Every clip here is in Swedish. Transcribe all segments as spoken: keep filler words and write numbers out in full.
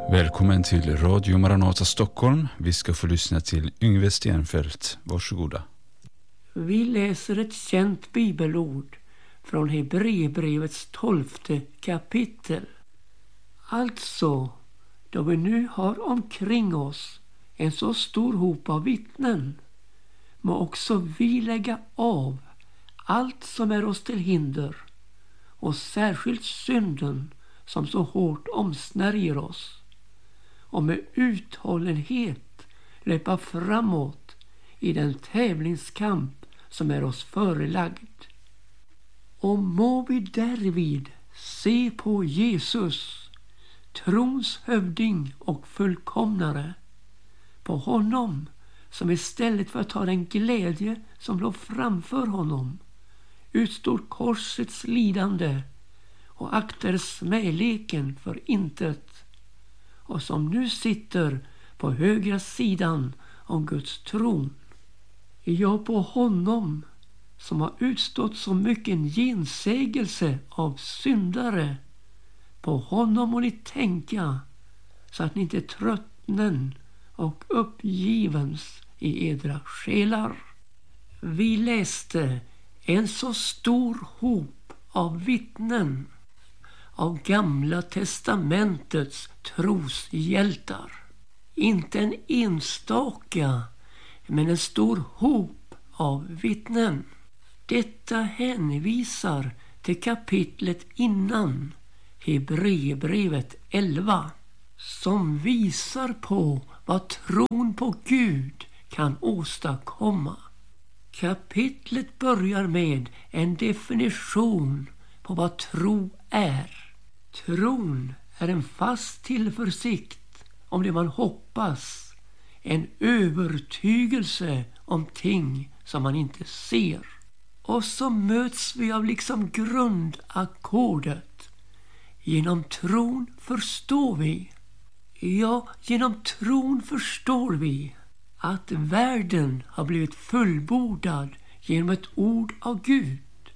Välkommen till Radio Maranata Stockholm. Vi ska få lyssna till Yngve Stenfeldt. Varsågoda. Vi läser ett känt bibelord från Hebreerbrevets tolfte kapitel. Alltså, då vi nu har omkring oss en så stor hop av vittnen, må också vi lägga av allt som är oss till hinder och särskilt synden som så hårt omsnärjer oss, och med uthållenhet löpa framåt i den tävlingskamp som är oss förelagd. Och må vi därvid se på Jesus, trons hövding och fullkomnare, på honom som istället för att ta den glädje som låg framför honom utstod korsets lidande och aktade smäleken för intet, och som nu sitter på högra sidan om Guds tron. Ja, på honom som har utstått så mycket gensägelse av syndare, på honom må ni tänka, så att ni inte tröttnen och uppgivens i edra själar. Vi läste en så stor hop av vittnen, av Gamla testamentets troshjältar. Inte en enstaka, men en stor hop av vittnen. Detta hänvisar till kapitlet innan, Hebreerbrevet elva, som visar på vad tron på Gud kan åstadkomma. Kapitlet börjar med en definition på vad tro är. Tron är en fast tillförsikt om det man hoppas, en övertygelse om ting som man inte ser. Och så möts vi av liksom grundackordet. Genom tron förstår vi, ja, genom tron förstår vi att världen har blivit fullbordad genom ett ord av Gud,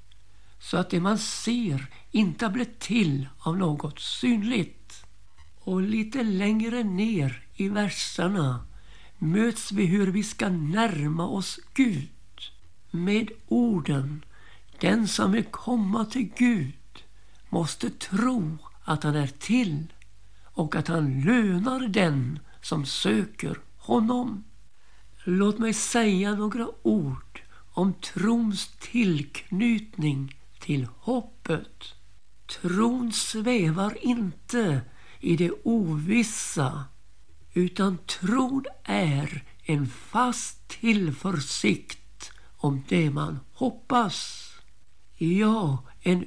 så att det man ser inte har blivit till av något synligt. Och lite längre ner i verserna möts vi hur vi ska närma oss Gud. Med orden, den som vill komma till Gud måste tro att han är till och att han lönar den som söker honom. Låt mig säga några ord om trons tillknytning till hoppet. Tron svävar inte i det ovissa, utan tron är en fast tillförsikt om det man hoppas. Ja, en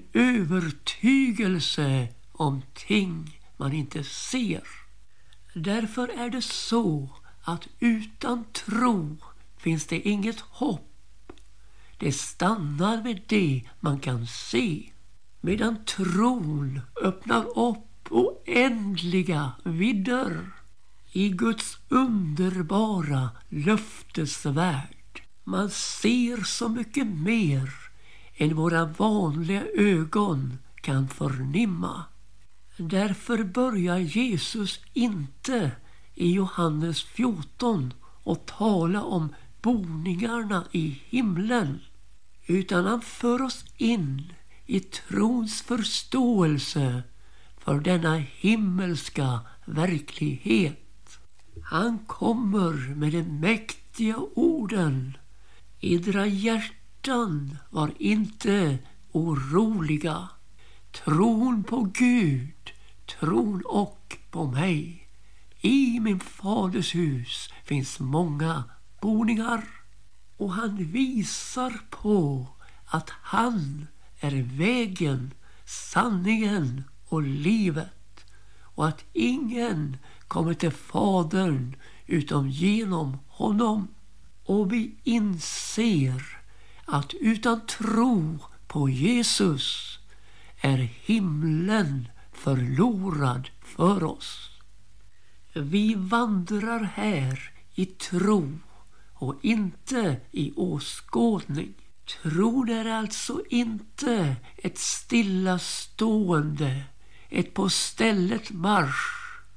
övertygelse om ting man inte ser. Därför är det så att utan tro finns det inget hopp. Det stannar vid det man kan se, medan tron öppnar upp oändliga vidder i Guds underbara löftesvärld. Man ser så mycket mer än våra vanliga ögon kan förnimma. Därför börjar Jesus inte i Johannes fjorton och tala om boningarna i himlen, utan han för oss in i trons förståelse för denna himmelska verklighet. Han kommer med de mäktiga orden: edra hjärtan var inte oroliga. Tron på Gud, tron och på mig. I min faders hus finns många boningar. Och han visar på att han är vägen, sanningen och livet, och att ingen kommer till Fadern utom genom honom. Och vi inser att utan tro på Jesus är himlen förlorad för oss. Vi vandrar här i tro och inte i åskådning. Tron är alltså inte ett stillastående, ett på stället marsch,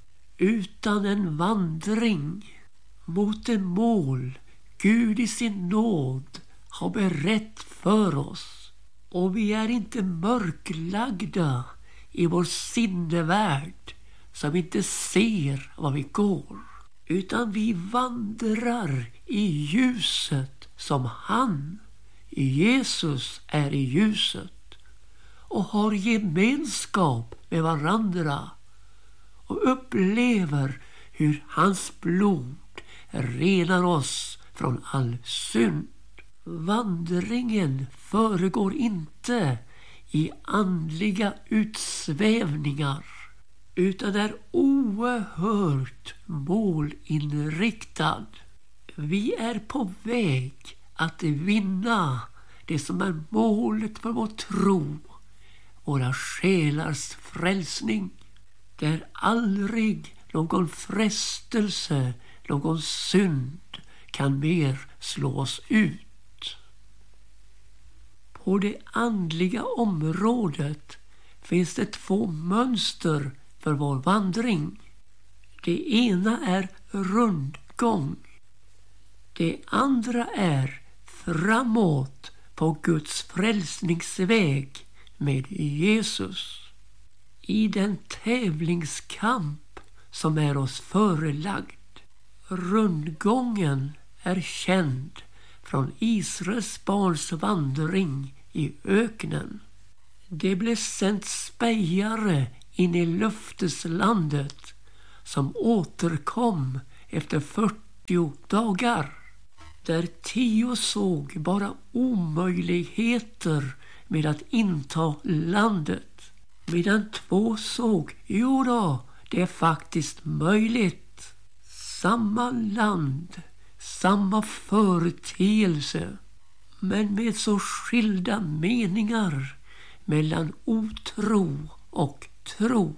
utan en vandring mot det mål Gud i sin nåd har berett för oss. Och vi är inte mörklagda i vår sinnevärld som inte ser vad vi går, utan vi vandrar i ljuset som han, Jesus, är i ljuset, och har gemenskap med varandra och upplever hur hans blod renar oss från all synd. Vandringen föregår inte i andliga utsvävningar, utan är oerhört målinriktad. Vi är på väg att vinna det som är målet för vår tro, våra själars frälsning. Där aldrig någon frestelse, någon synd kan mer slå oss ut. På det andliga området finns det två mönster för vår vandring. Det ena är rundgång. Det andra är framåt på Guds frälsningsväg med Jesus. I den tävlingskamp som är oss förelagd. Rundgången är känd från Israels barns vandring i öknen. Det blev sänt spejare in i löfteslandet som återkom efter fyrtio dagar. Där tio såg bara omöjligheter med att inta landet, medan två såg, jo då, det är faktiskt möjligt. Samma land, samma företeelse, men med så skilda meningar mellan otro och tro.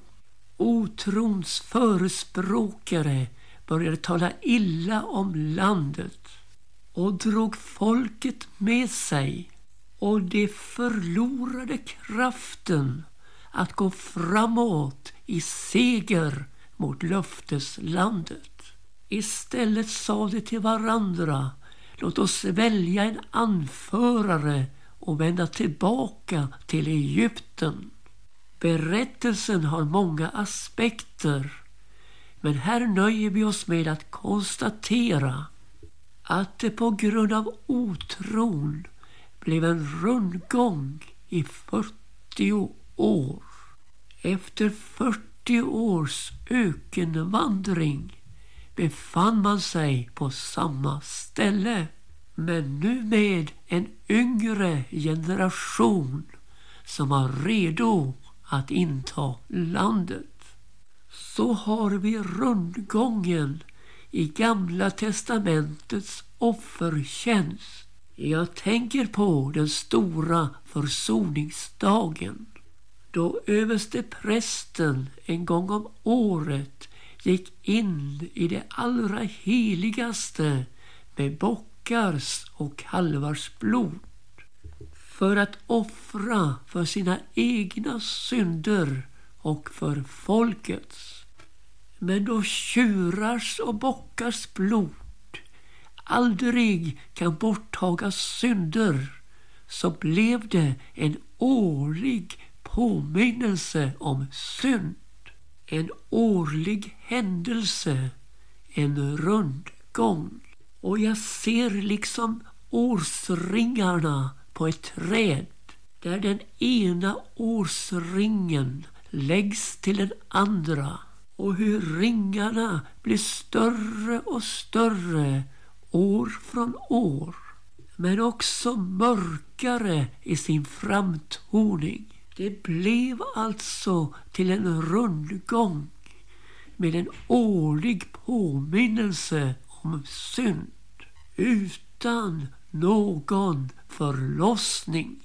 Otrons förespråkare började tala illa om landet och drog folket med sig, och det förlorade kraften att gå framåt i seger mot löfteslandet. Istället sa de till varandra, låt oss välja en anförare och vända tillbaka till Egypten. Berättelsen har många aspekter, men här nöjer vi oss med att konstatera att det på grund av otron blev en rundgång i fyrtio år. Efter fyrtio års ökenvandring befann man sig på samma ställe, men nu med en yngre generation som var redo att inta landet. Så har vi rundgången i Gamla testamentets offertjänst. Jag tänker på den stora försoningsdagen, då överste prästen en gång om året gick in i det allra heligaste med bockars och kalvars blod för att offra för sina egna synder och för folkets. Men då tjurars och bockars blod aldrig kan borttaga synder, så blev det en årlig påminnelse om synd. En årlig händelse, en rundgång. Och jag ser liksom årsringarna på ett träd, där den ena årsringen läggs till den andra, och hur ringarna blir större och större år från år, men också mörkare i sin framtoning. Det blev alltså till en rundgång med en årlig påminnelse om synd, utan någon förlossning,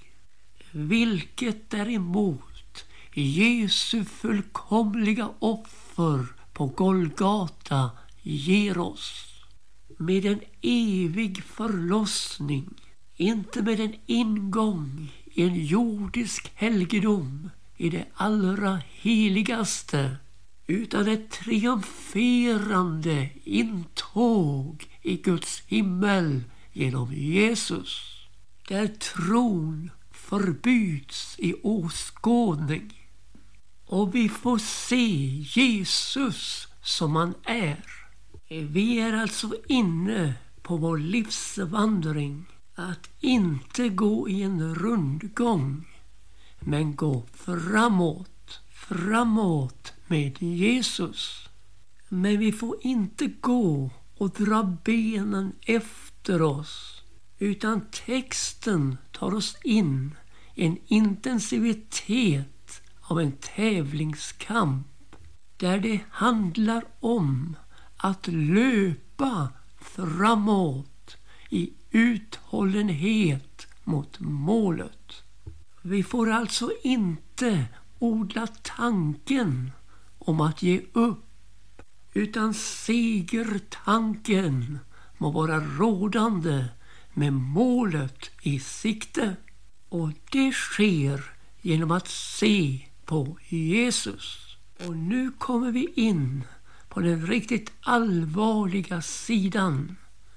vilket däremot Jesu fullkomliga offer på Golgata ger oss. Med en evig förlossning, inte med en ingång i en jordisk helgedom i det allra heligaste, utan ett triumferande intåg i Guds himmel genom Jesus, där tron förbyts i åskådning och vi får se Jesus som han är. Vi är alltså inne på vår livsvandring, att inte gå i en rundgång, men gå framåt, framåt med Jesus. Men vi får inte gå och dra benen efter oss, utan texten tar oss in i en intensivitet av en tävlingskamp, där det handlar om att löpa framåt i uthållenhet mot målet. Vi får alltså inte odla tanken om att ge upp, utan segertanken må vara rådande med målet i sikte. Och det sker genom att se på Jesus. Och nu kommer vi in på den riktigt allvarliga sidan.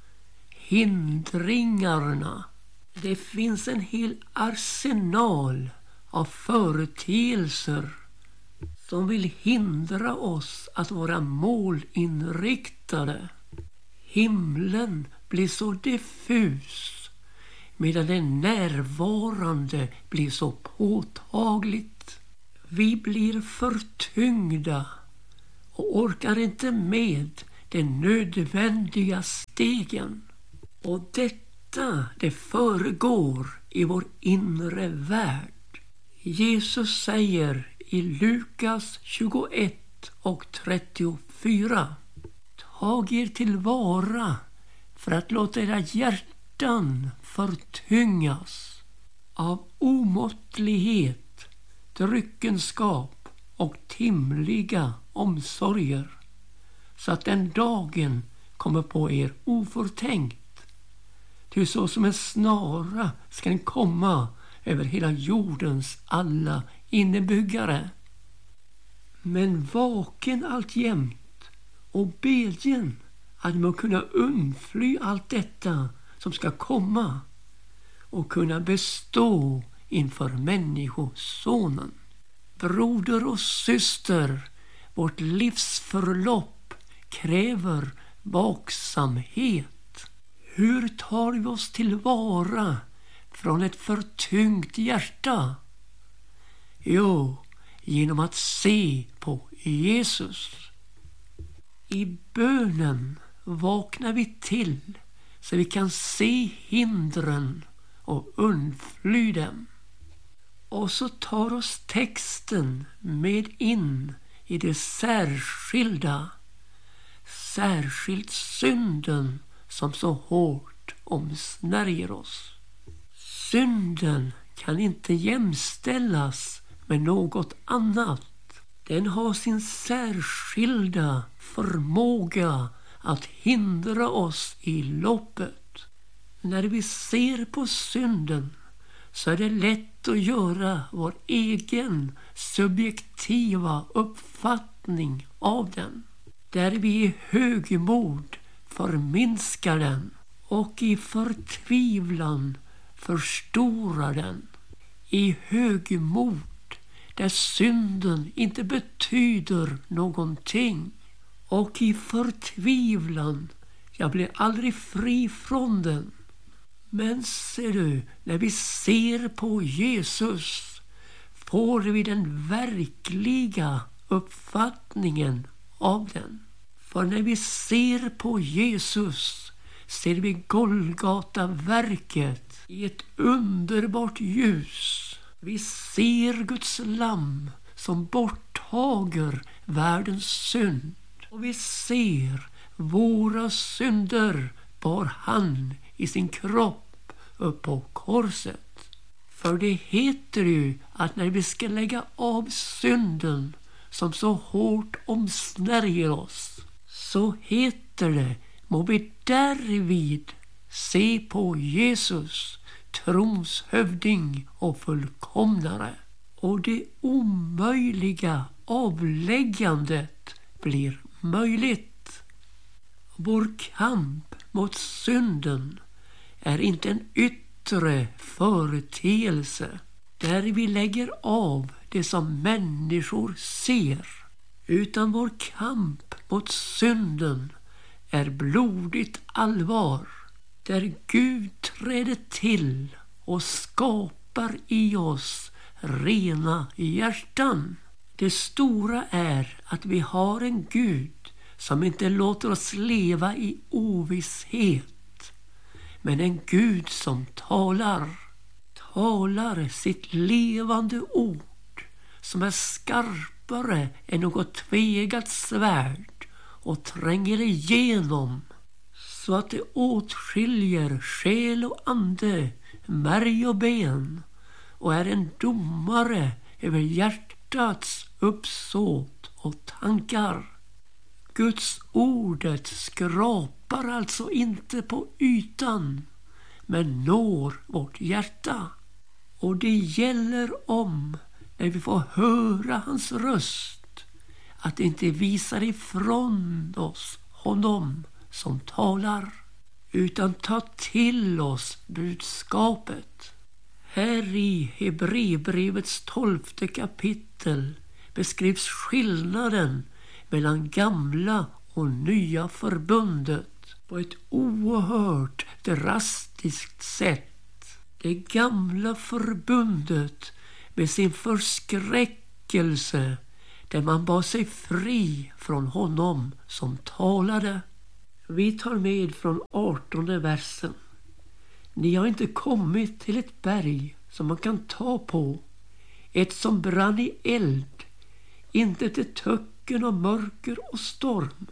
Hindringarna. Det finns en hel arsenal av företeelser som vill hindra oss att vara målinriktade. Himlen blir så diffus, medan det närvarande blir så påtagligt. Vi blir förtyngda och orkar inte med de nödvändiga stegen. Och detta, det föregår i vår inre värld. Jesus säger i Lukas tjugoett och trettiofyra: tag er tillvara för att låta era hjärtan förtyngas av omåttlighet, dryckenskap och timliga omsorger, så att den dagen kommer på er oförtänkt. Ty så som en snara ska den komma över hela jordens alla innebyggare. Men vaken alltjämt och bedjen att man kunna undfly allt detta som ska komma och kunna bestå inför människosonen. Broder och syster, vårt livsförlopp kräver vaksamhet. Hur tar vi oss tillvara från ett förtyngt hjärta? Jo, genom att se på Jesus. I bönen vaknar vi till så vi kan se hindren och undfly dem. Och så tar oss texten med in i det särskilda, särskilt synden som så hårt omsnärjer oss. Synden kan inte jämställas med något annat. Den har sin särskilda förmåga att hindra oss i loppet. När vi ser på synden så är det lätt att göra vår egen subjektiva uppfattning av den. Där vi i högmod förminskar den och i förtvivlan förstorar den. I högmod där synden inte betyder någonting, och i förtvivlan, jag blir aldrig fri från den. Men ser du, när vi ser på Jesus får vi den verkliga uppfattningen av den. För när vi ser på Jesus ser vi Golgata-verket i ett underbart ljus. Vi ser Guds lamm som borttager världens synd. Och vi ser våra synder bar han i sin kropp upp på korset. För det heter ju att när vi ska lägga av synden som så hårt omsnärjer oss, så heter det, må vi därvid se på Jesus, trons hövding och fullkomnare. Och det omöjliga avläggandet blir möjligt. Vår kamp mot synden är inte en yttre företeelse där vi lägger av det som människor ser, utan vår kamp mot synden är blodigt allvar, där Gud träder till och skapar i oss rena hjärtan. Det stora är att vi har en Gud som inte låter oss leva i ovisshet, men en Gud som talar, talar sitt levande ord som är skarpare än något tvegat svärd och tränger igenom så att det åtskiljer själ och ande, märg och ben och är en domare över hjärtats uppsåt och tankar. Guds ordet skrapar alltså inte på ytan, men når vårt hjärta. Och det gäller om, när vi får höra hans röst, att inte visa ifrån oss honom som talar, utan ta till oss budskapet. Här i Hebreerbrevets tolfte kapitel beskrivs skillnaden mellan gamla och nya förbundet på ett oerhört drastiskt sätt. Det gamla förbundet med sin förskräckelse, där man bar sig fri från honom som talade. Vi tar med från artonde versen. Ni har inte kommit till ett berg som man kan ta på, ett som brann i eld, inte till töcken och mörker och storm,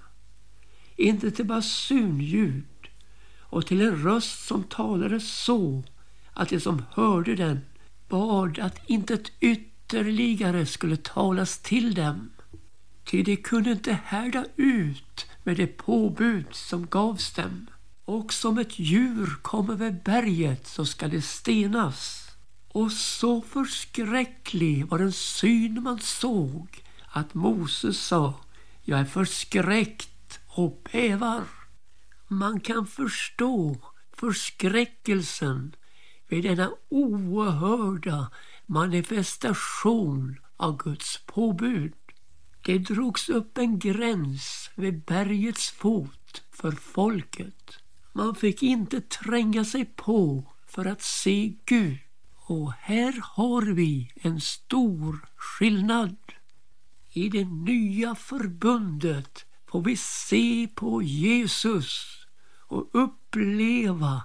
inte till basunljud och till en röst som talade så att de som hörde den bad att inte ett ytterligare skulle talas till dem. Ty de kunde inte härda ut med det påbud som gavs dem. Och som ett djur kom över berget så ska det stenas. Och så förskräcklig var den syn man såg att Moses sa: jag är förskräckt och bävar. Man kan förstå förskräckelsen vid denna oerhörda manifestation av Guds påbud. Det drogs upp en gräns vid bergets fot för folket. Man fick inte tränga sig på för att se Gud. Och här har vi en stor skillnad. I det nya förbundet får vi se på Jesus och uppleva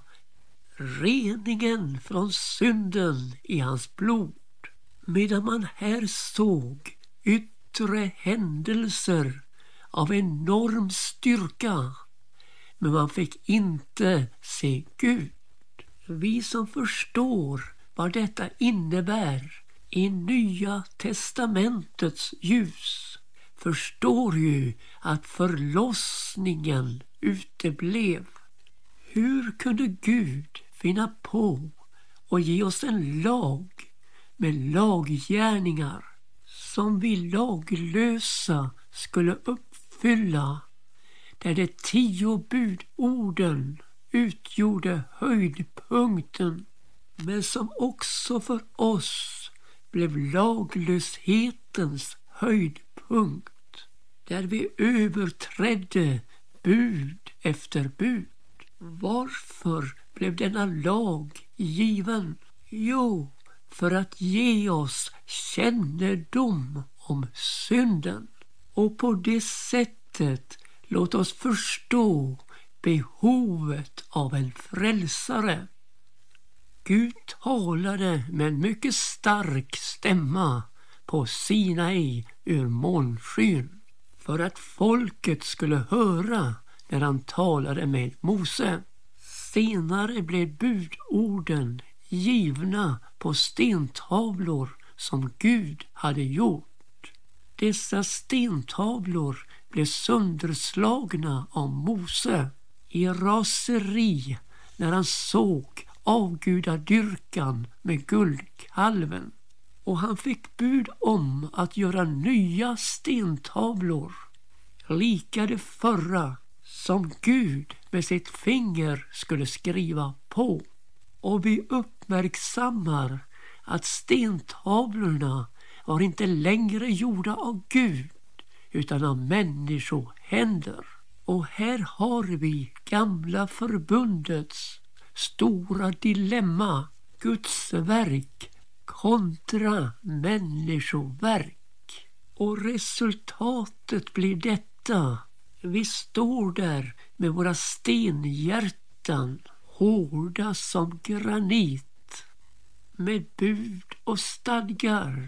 reningen från synden i hans blod. Medan man här såg yttre händelser av enorm styrka, men man fick inte se Gud. Vi som förstår vad detta innebär i Nya testamentets ljus förstår ju att förlossningen uteblev. Hur kunde Gud finna på och ge oss en lag med laggärningar som vi laglösa skulle uppfylla, där de tio budorden utgjorde höjdpunkten, men som också för oss blev laglöshetens höjdpunkt, där vi överträdde bud efter bud. Varför blev denna lag given? Jo, för att ge oss kännedom om synden. Och på det sättet låt oss förstå behovet av en frälsare. Gud talade med en mycket stark stämma på Sinai ur molnskyn för att folket skulle höra när han talade med Mose. Senare blev budorden givna på stentavlor som Gud hade gjort. Dessa stentavlor blev sönderslagna av Mose i raseri när han såg avgudadyrkan med guldkalven. Och han fick bud om att göra nya stentavlor. lika det förra som Gud med sitt finger skulle skriva på. Och vi uppmärksammar att stentavlorna var inte längre gjorda av Gud utan av människohänder. Och här har vi gamla förbundets stora dilemma, Guds verk kontra människoverk. Och resultatet blir detta: vi står där med våra stenhjärtan, hårda som granit, med bud och stadgar,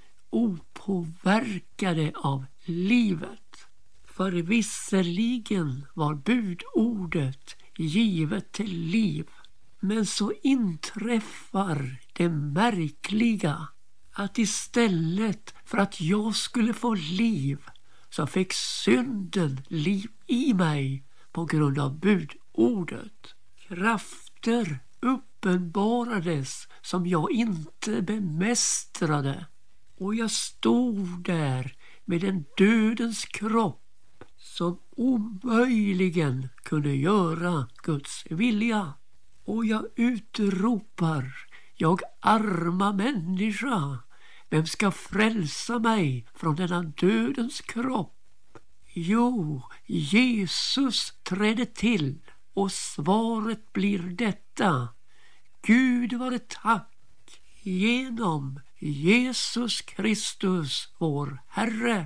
opåverkade av livet. För visserligen var budordet givet till liv, men så inträffar det märkliga att istället för att jag skulle få liv så fick synden liv i mig på grund av budordet. Krafter uppenbarades som jag inte bemästrade, och jag stod där med en dödens kropp som omöjligen kunde göra Guds vilja. Och jag utropar: jag arma människa, vem ska frälsa mig från denna dödens kropp? Jo, Jesus trädde till, och svaret blir detta: Gud vare tack genom Jesus Kristus vår Herre.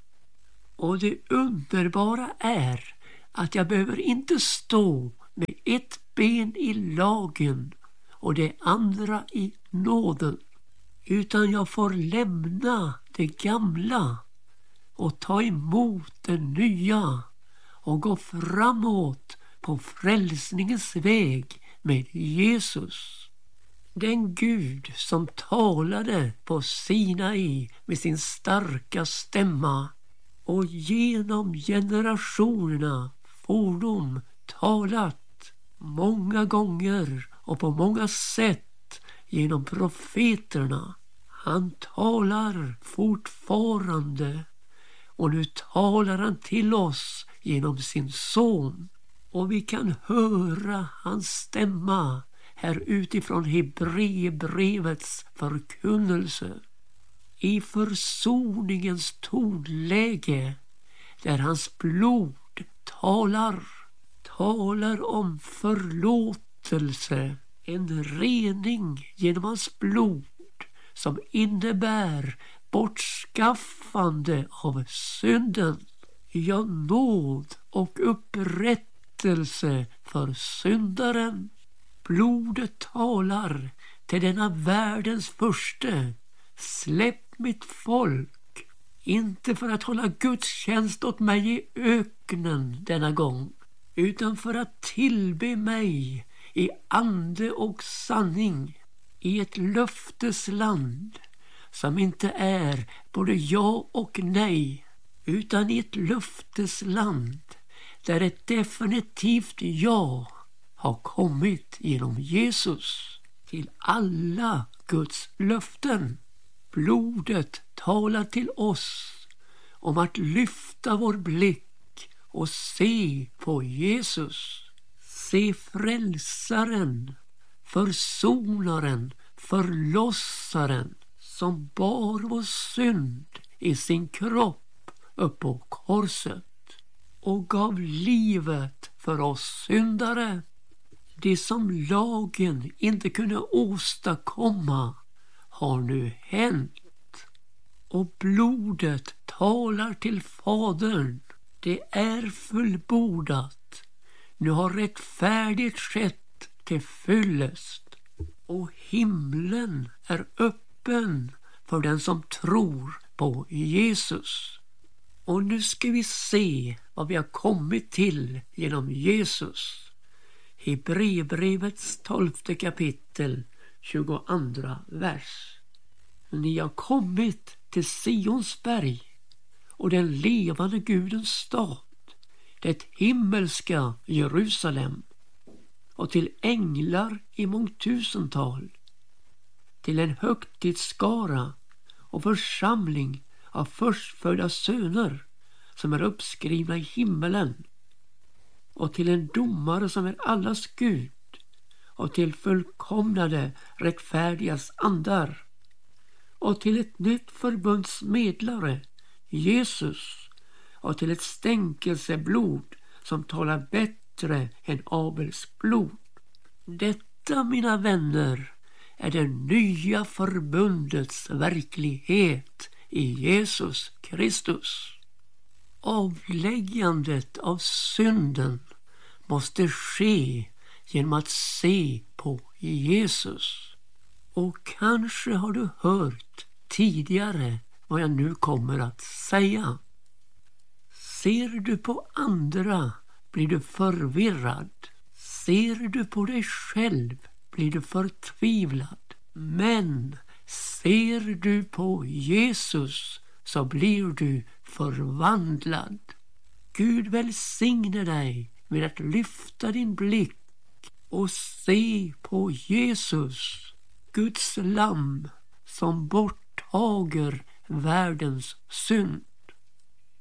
Och det underbara är att jag behöver inte stå med ett ben i lagen och det andra i nåden, utan jag får lämna det gamla och ta emot det nya och gå framåt på frälsningens väg med Jesus. Den Gud som talade på Sinai med sin starka stämma och genom generationerna fordom talat många gånger och på många sätt genom profeterna. Han talar fortfarande, och nu talar han till oss genom sin son. Och vi kan höra hans stämma här utifrån Hebreerbrevets förkunnelse. I försoningens tonläge, där hans blod talar, talar om förlåtelse, en rening genom hans blod som innebär bortskaffande av synden, ja, nåd och upprättelse för syndaren. Blodet talar till denna världens furste: släpp mitt folk, inte för att hålla gudstjänst åt mig i öknen denna gång, utan för att tillbe mig i ande och sanning, i ett löftesland som inte är både ja och nej, utan i ett löftesland där ett definitivt ja har kommit genom Jesus till alla Guds löften. Blodet talar till oss om att lyfta vår blick och se på Jesus. Se frälsaren, försonaren, förlossaren som bar vår synd i sin kropp upp på korset och gav livet för oss syndare. Det som lagen inte kunde åstadkomma har nu hänt. Och blodet talar till Fadern: det är fullbordat. Nu har rättfärdigt skett till fyllest. Och himlen är öppen för den som tror på Jesus. Och nu ska vi se vad vi har kommit till genom Jesus. Hebreerbrevets tolfte kapitel, tjugoandra vers. Ni har kommit till Sions berg och den levande Gudens stad, det himmelska Jerusalem, och till änglar i mångtusental, till en högtidsskara och församling av förstfödda söner som är uppskrivna i himmelen, och till en domare som är allas Gud, och till fullkomnade rättfärdigas andar, och till ett nytt förbunds medlare, Jesus, och till ett stänkelseblod som talar bättre än Abels blod. Detta, mina vänner, är det nya förbundets verklighet i Jesus Kristus. Avläggandet av synden måste ske genom att se på Jesus. Och kanske har du hört tidigare vad jag nu kommer att säga. Ser du på andra blir du förvirrad. Ser du på dig själv blir du förtvivlad. Men ser du på Jesus så blir du förvandlad. Gud välsigne dig med att lyfta din blick och se på Jesus, Guds lamm som borttager världens synd.